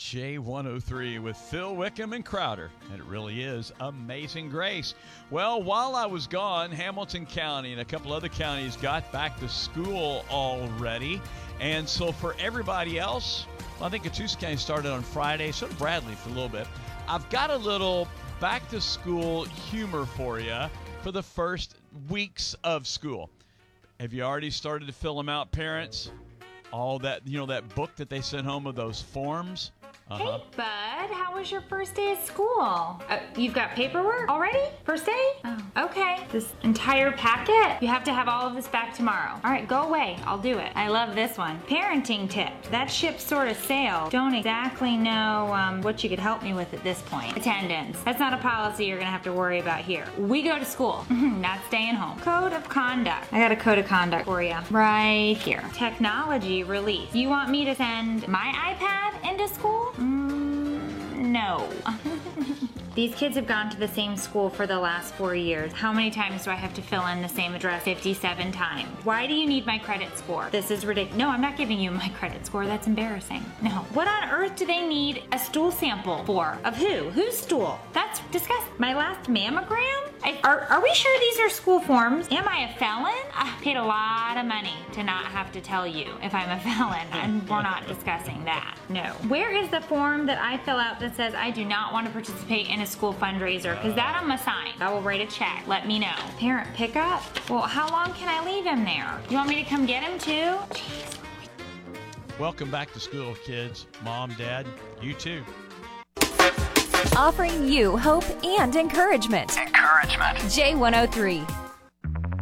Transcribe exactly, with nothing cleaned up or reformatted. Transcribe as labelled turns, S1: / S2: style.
S1: J one oh three with Phil Wickham and Crowder, and it really is Amazing Grace. Well, while I was gone, Hamilton County and a couple other counties got back to school already, and so for everybody else, well, I think Catoosa County started on Friday, so did Bradley for a little bit. I've got a little back-to-school humor for you for the first weeks of school. Have you already started to fill them out, parents? All that, you know, that book that they sent home of those forms? Uh-huh.
S2: Hey, Bud, how was your first day of school? Uh, you've got paperwork already? First day? Oh, okay. This entire packet? You have to have all of this back tomorrow. All right, go away. I'll do it. I love this one. Parenting tip. That ship sort of sailed. Don't exactly know um, what you could help me with at this point. Attendance. That's not a policy you're going to have to worry about here. We go to school, not staying home. Code of conduct. I got a code of conduct for you right here. Technology release. You want me to send my iPad into school? Mm, no. These kids have gone to the same school for the last four years. How many times do I have to fill in the same address? fifty-seven times. Why do you need my credit score? This is ridiculous. No, I'm not giving you my credit score. That's embarrassing. No. What on earth do they need a stool sample for? Of who? Whose stool? That's disgusting. My last mammogram? I, are, are we sure these are school forms? Am I a felon? I paid a lot of money to not have to tell you if I'm a felon, and we're not discussing that. No. Where is the form that I fill out that says I do not want to participate in a school fundraiser? Because that I'm gonna sign. I will write a check. Let me know. Parent pickup? Well, how long can I leave him there? You want me to come get him too? Jeez.
S1: Welcome back to school, kids. Mom, Dad, you too.
S3: Offering you hope and encouragement.
S4: Encouragement.
S3: J one oh three.